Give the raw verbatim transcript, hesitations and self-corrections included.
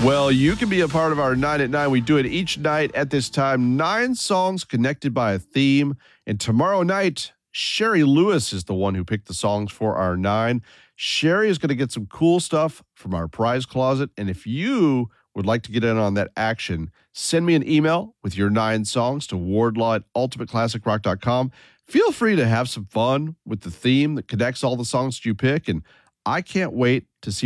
Well, you can be a part of our nine at nine. We do it each night at this time. Nine songs connected by a theme. And tomorrow night, Sherry Lewis is the one who picked the songs for our nine. Sherry is going to get some cool stuff from our prize closet. And if you would like to get in on that action, send me an email with your nine songs to wardlaw at ultimate classic rock dot com. Feel free to have some fun with the theme that connects all the songs that you pick. And I can't wait to see